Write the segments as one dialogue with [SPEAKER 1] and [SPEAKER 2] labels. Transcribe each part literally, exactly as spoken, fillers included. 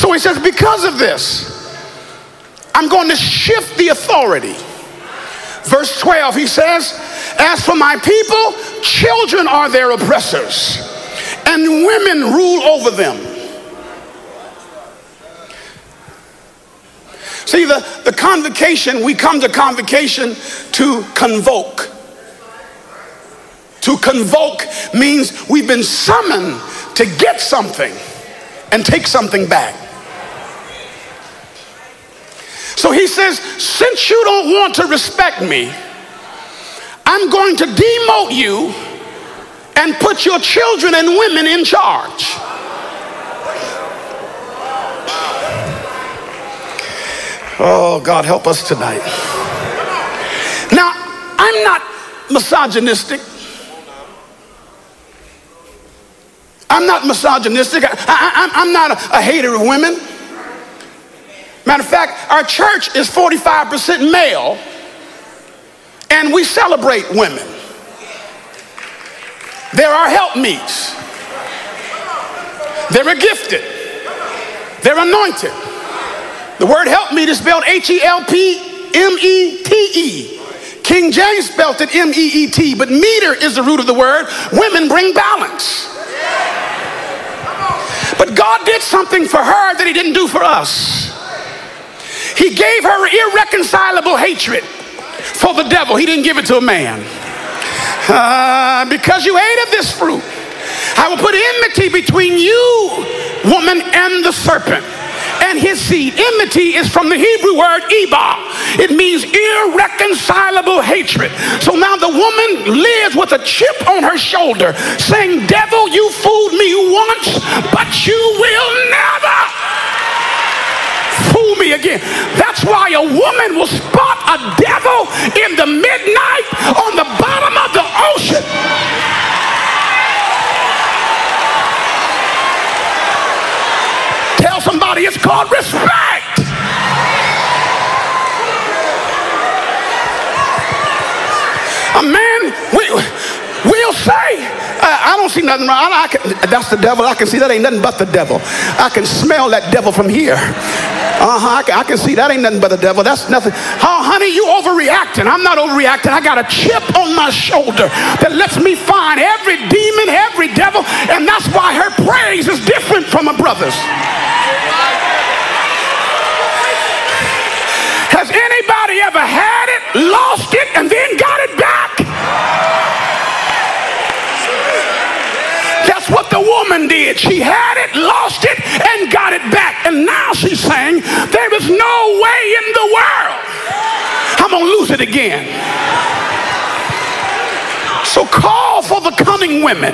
[SPEAKER 1] So he says, because of this, I'm going to shift the authority. Verse twelve, he says, as for my people, children are their oppressors, and women rule over them. See, the, the convocation, we come to convocation to convoke. To convoke means we've been summoned to get something and take something back. So he says, since you don't want to respect me, I'm going to demote you and put your children and women in charge. Oh, God, help us tonight. Now, I'm not misogynistic. I'm not misogynistic. I, I, I'm not a, a hater of women. Matter of fact, our church is forty-five percent male, and we celebrate women. They're our helpmeets. They're gifted. They're anointed. The word helpmeet is spelled H E L P M E T E. King James spelled it M E E T, but meter is the root of the word. Women bring balance. But God did something for her that he didn't do for us. He gave her irreconcilable hatred for the devil. He didn't give it to a man. Uh, because you ate of this fruit, I will put enmity between you, woman, and the serpent, and his seed. Enmity is from the Hebrew word Eba. It means irreconcilable hatred. So now the woman lives with a chip on her shoulder saying, devil, you fooled me once, but you will never fool me again. That's why a woman will spot a devil in the midnight on the bottom of the ocean. Tell somebody it's called respect. A man will, will say, I, I don't see nothing wrong. I, I can, that's the devil. I can see that ain't nothing but the devil. I can smell that devil from here. Uh-huh, I can, I can see that ain't nothing but the devil. That's nothing. Oh, honey, you overreacting. I'm not overreacting. I got a chip on my shoulder that lets me find every demon, every devil, and that's why her praise is different from her brother's. Has anybody ever had it, lost it, and then got it back? That's what the woman did. She had it, lost it, and got it back. And now she's saying, there is no way in the world I'm going to lose it again. So call for the cunning women.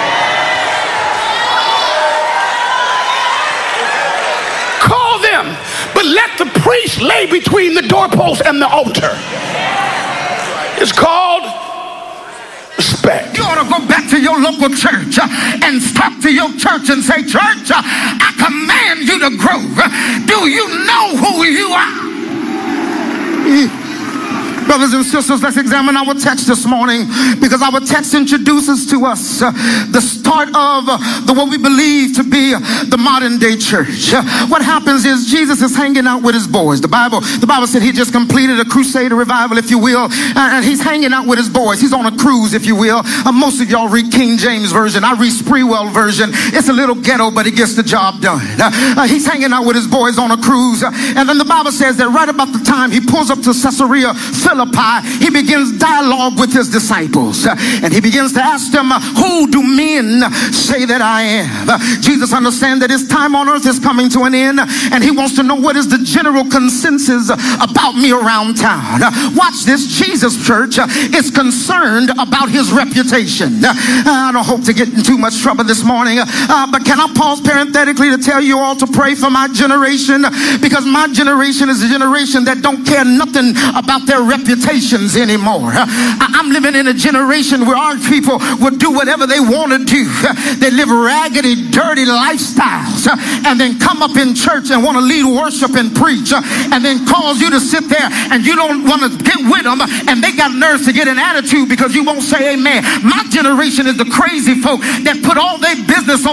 [SPEAKER 1] Call them, but let the priest lay between the doorpost and the altar. It's called respect.
[SPEAKER 2] You ought to go back to your local church uh, and talk to your church and say, church, uh, I command you to grow. Do you know who you are? Mm. Brothers and sisters, let's examine our text this morning, because our text introduces to us uh, the start of uh, the what we believe to be uh, the modern day church. Uh, what happens is Jesus is hanging out with his boys. The Bible, the Bible said he just completed a crusade, a revival, if you will, uh, and he's hanging out with his boys. He's on a cruise, if you will. Uh, most of y'all read King James Version. I read Spreewell Version. It's a little ghetto, but it gets the job done. Uh, uh, he's hanging out with his boys on a cruise, uh, and then the Bible says that right about the time he pulls up to Caesarea Philippi, he begins dialogue with his disciples, uh, and he begins to ask them, uh, who do men say that I am? Uh, Jesus understands that his time on earth is coming to an end, and he wants to know what is the general consensus about me around town. Uh, watch this. Jesus, church, uh, is concerned about his reputation. Uh, I don't hope to get in too much trouble this morning, uh, uh, but can I pause parenthetically to tell you all to pray for my generation, because my generation is a generation that don't care nothing about their reputations anymore. Uh, I'm living in a generation where our people will do whatever they want to do. Uh, they live raggedy, dirty lifestyles, uh, and then come up in church and want to lead worship and preach, uh, and then cause you to sit there and you don't want to get with them, and they got nerves to get an attitude because you won't say amen. My generation is the crazy folk that put all their business on